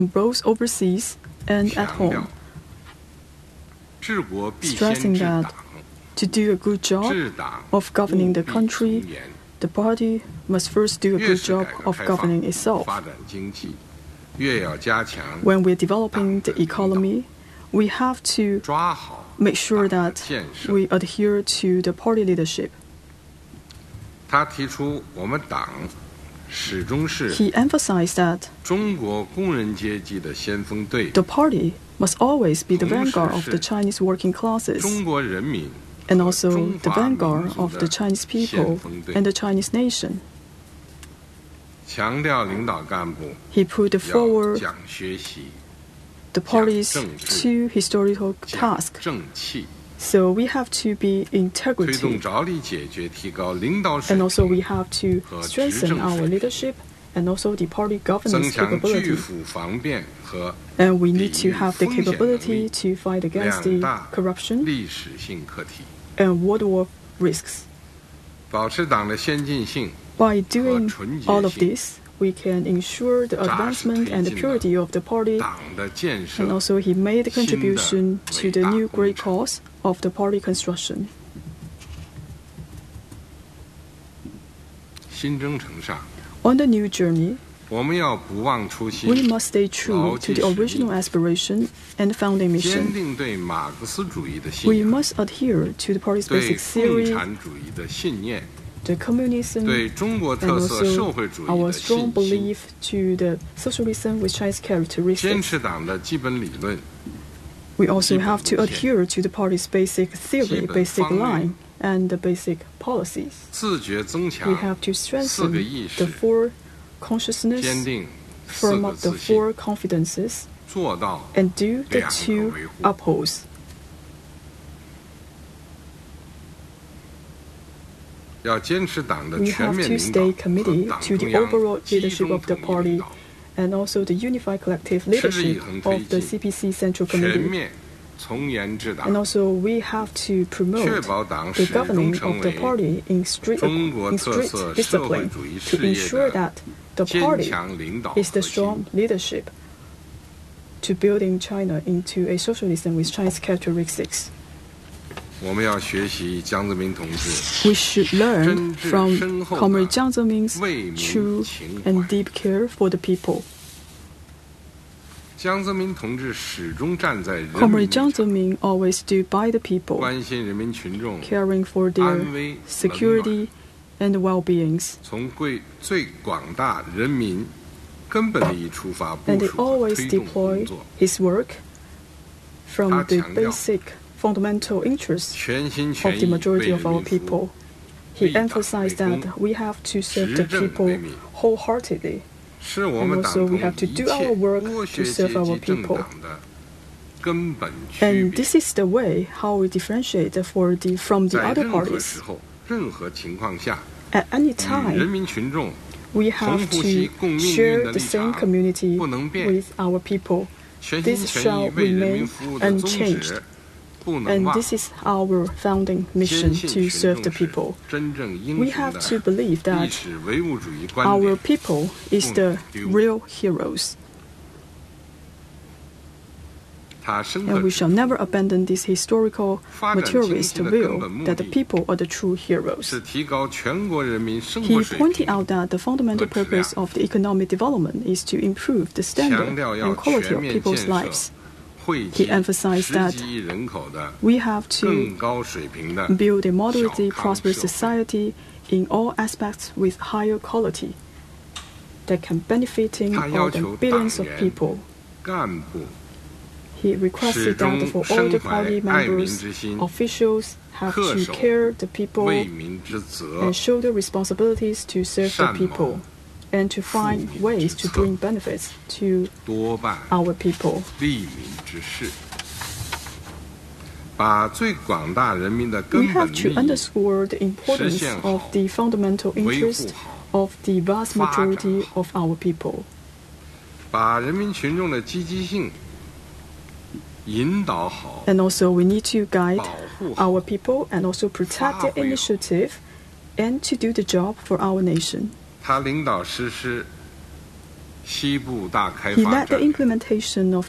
both overseas and at home, stressing that to do a good job of governing the country, the party must first do a good job of governing itself. When we're developing the economy, we have to make sure that we adhere to the party leadership. He emphasized that the party must always be the vanguard of the Chinese working classes, and also the vanguard of the Chinese people and the Chinese nation. He put forward the party's two historical tasks. So we have to be integrity, and also we have to strengthen our leadership and also the party governance capability. And we need to have the capability to fight against the corruption and world war risks. By doing all of this, we can ensure the advancement and the purity of the party, and also he made a contribution to the new great cause of the party construction. On the new journey, we must stay true to the original aspiration and founding mission. We must adhere to the party's basic theory, the communism, and also our strong belief to the socialism with Chinese characteristics. We also have to adhere to the party's basic theory, basic line, and the basic policies. We have to strengthen the four consciousness, firm up the four confidences, and do the two upholds. We have to stay committed to the overall leadership of the party and also the unified collective leadership of the CPC Central Committee. And also we have to promote the governing of the party in strict discipline to ensure that the party is the strong leadership to building China into a socialism with Chinese characteristics. We should learn from Comrade Jiang Zeming's true and deep care for the people. Comrade Jiang Zemin always stood by the people, caring for their security and well-beings. And he always deployed his work from the basic fundamental interests of the majority of our people. He emphasized that we have to serve the people wholeheartedly, and also we have to do our work to serve our people. And this is the way how we differentiate from the other parties. At any time, we have to share the same community with our people. This shall remain unchanged. And this is our founding mission, to serve the people. We have to believe that our people is the real heroes. And we shall never abandon this historical materialist view that the people are the true heroes. He pointed out that the fundamental purpose of the economic development is to improve the standard and quality of people's lives. He emphasized that we have to build a moderately prosperous society in all aspects with higher quality that can benefit more than billions of people. He requested that for all the party members, officials have to care the people and shoulder responsibilities to serve the people, and to find ways to bring benefits to our people. We have to underscore the importance of the fundamental interest of the vast majority of our people. And also we need to guide our people and also protect their initiative and to do the job for our nation. He led the implementation of